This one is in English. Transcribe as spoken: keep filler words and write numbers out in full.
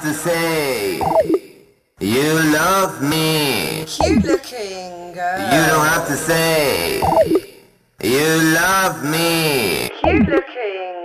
to say you love me. Cute looking girl. You don't have to say you love me. Cute looking